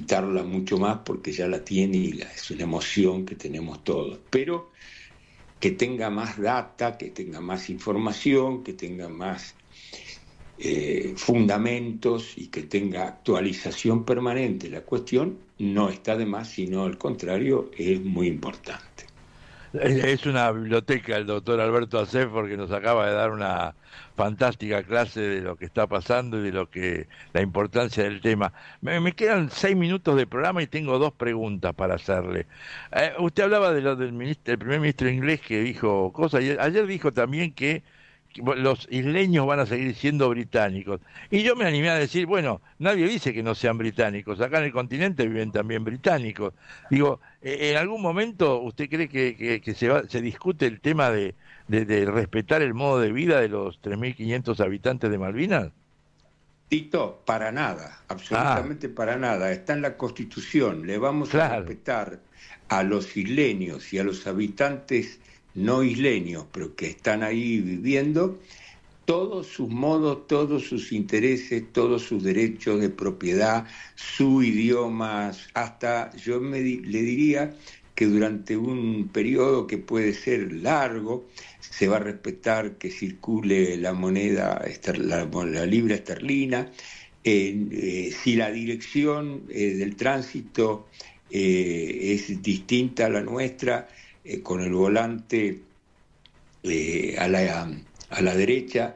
limitarla mucho más porque ya la tiene y es una emoción que tenemos todos, pero que tenga más data, que tenga más información, que tenga más fundamentos y que tenga actualización permanente. La cuestión no está de más, sino al contrario, es muy importante. Es una biblioteca el doctor Alberto Acef porque nos acaba de dar una fantástica clase de lo que está pasando y de lo que la importancia del tema. Me quedan 6 minutos de programa y tengo dos preguntas para hacerle. Usted hablaba de lo del el primer ministro inglés que dijo cosas y ayer dijo también que los isleños van a seguir siendo británicos. Y yo me animé a decir, bueno, nadie dice que no sean británicos. Acá en el continente viven también británicos. Digo, ¿en algún momento usted cree que se discute el tema de respetar el modo de vida de los 3.500 habitantes de Malvinas? Tito, para nada, Ah, absolutamente para nada. Está en la Constitución. Le vamos a claro, respetar a los isleños y a los habitantes no isleños, pero que están ahí viviendo, todos sus modos, todos sus intereses, todos sus derechos de propiedad, su idioma, hasta le diría que durante un periodo que puede ser largo, se va a respetar que circule la moneda, la libra esterlina, si la dirección del tránsito es distinta a la nuestra, con el volante a la derecha,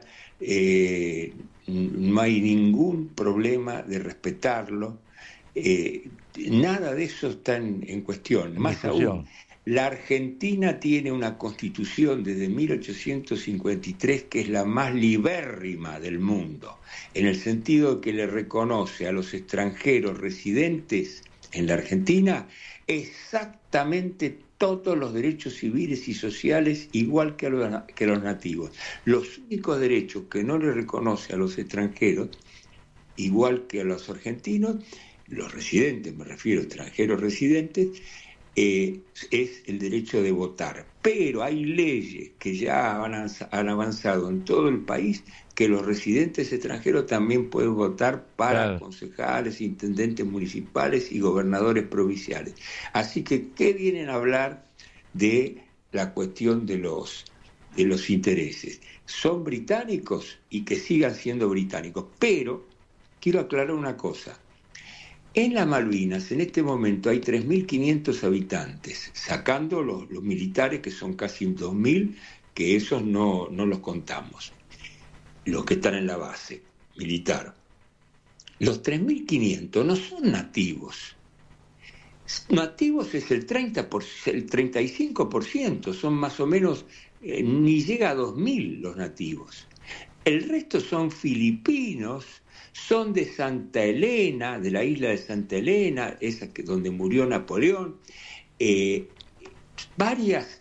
no hay ningún problema de respetarlo. Nada de eso está en cuestión. en Más aún, discusión. la Argentina tiene una constitución desde 1853 que es la más libérrima del mundo, en el sentido de que le reconoce a los extranjeros residentes en la Argentina exactamente todos los derechos civiles y sociales igual que a los nativos. Los únicos derechos que no le reconoce a los extranjeros, igual que a los argentinos, los residentes, me refiero a extranjeros residentes, es el derecho de votar. Pero hay leyes que ya han avanzado en todo el país que los residentes extranjeros también pueden votar para Claro. concejales, intendentes municipales y gobernadores provinciales. Así que, ¿qué vienen a hablar de la cuestión de los intereses? Son británicos y que sigan siendo británicos. Pero quiero aclarar una cosa. En las Malvinas, en este momento, hay 3.500 habitantes, sacando los militares, que son casi 2.000, que esos no los contamos, los que están en la base militar. Los 3.500 no son nativos. Nativos es el 35%, son más o menos, ni llega a 2.000 los nativos. El resto son filipinos, son de Santa Elena, de la isla de Santa Elena, esa que donde murió Napoleón, varias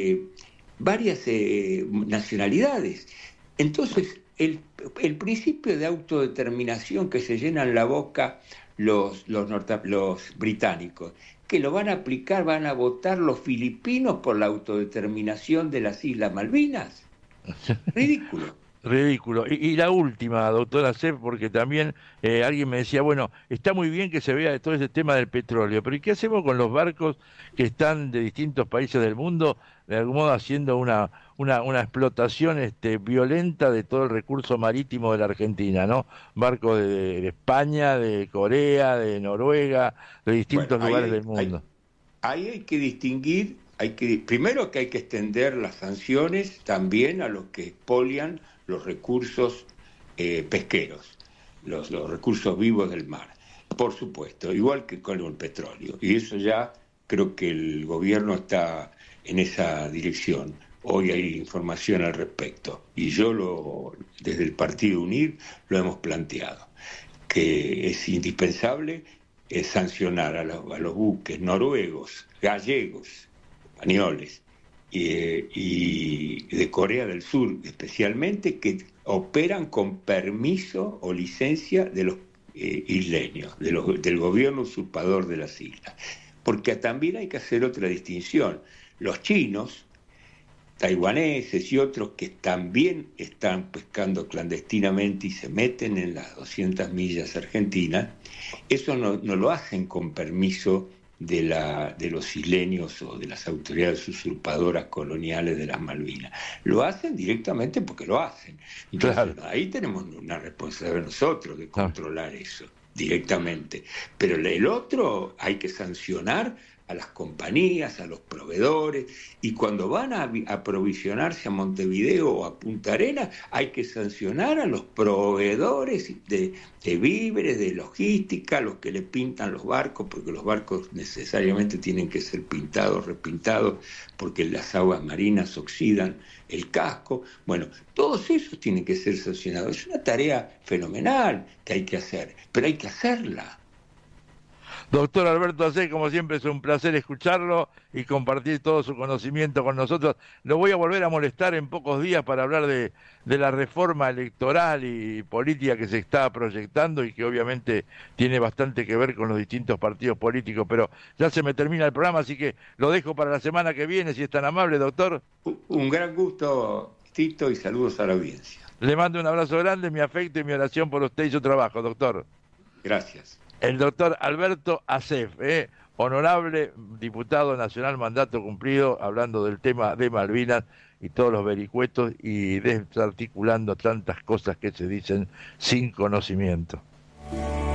nacionalidades. Entonces, el principio de autodeterminación que se llenan la boca los británicos, que lo van a aplicar, van a votar los filipinos por la autodeterminación de las Islas Malvinas. Ridículo. Ridículo. Y la última, doctora Sepp, porque también alguien me decía, bueno, está muy bien que se vea todo ese tema del petróleo, pero ¿y qué hacemos con los barcos que están de distintos países del mundo, de algún modo haciendo una explotación violenta de todo el recurso marítimo de la Argentina, ¿no? Barcos de España, de Corea, de Noruega, de Bueno, distintos lugares del mundo. ahí hay que distinguir, primero que hay que extender las sanciones también a los que expolian los recursos pesqueros, los recursos vivos del mar, por supuesto, igual que con el petróleo. Y eso ya creo que el gobierno está en esa dirección. Hoy hay información al respecto y desde el Partido UNIR lo hemos planteado, que es indispensable sancionar a los buques noruegos, gallegos, españoles y de Corea del Sur especialmente, que operan con permiso o licencia de los isleños, del gobierno usurpador de las islas. Porque también hay que hacer otra distinción. Los chinos taiwaneses y otros que también están pescando clandestinamente y se meten en las 200 millas argentinas, eso no lo hacen con permiso de los isleños o de las autoridades usurpadoras coloniales de las Malvinas. Lo hacen directamente porque lo hacen. Entonces, claro, ahí tenemos una responsabilidad nosotros de controlar eso directamente. Pero el otro hay que sancionar a las compañías, a los proveedores, y cuando van a aprovisionarse a Montevideo o a Punta Arenas, hay que sancionar a los proveedores de víveres, de logística, a los que le pintan los barcos, porque los barcos necesariamente tienen que ser pintados, repintados, porque las aguas marinas oxidan el casco. Bueno, todos esos tienen que ser sancionados. Es una tarea fenomenal que hay que hacer, pero hay que hacerla. Doctor Alberto Acé, como siempre es un placer escucharlo y compartir todo su conocimiento con nosotros. Lo voy a volver a molestar en pocos días para hablar de la reforma electoral y política que se está proyectando y que obviamente tiene bastante que ver con los distintos partidos políticos, pero ya se me termina el programa, así que lo dejo para la semana que viene, si es tan amable, doctor. Un gran gusto, Tito, y saludos a la audiencia. Le mando un abrazo grande, mi afecto y mi oración por usted y su trabajo, doctor. Gracias. El doctor Alberto Acef, honorable diputado nacional, mandato cumplido, hablando del tema de Malvinas y todos los vericuetos y desarticulando tantas cosas que se dicen sin conocimiento.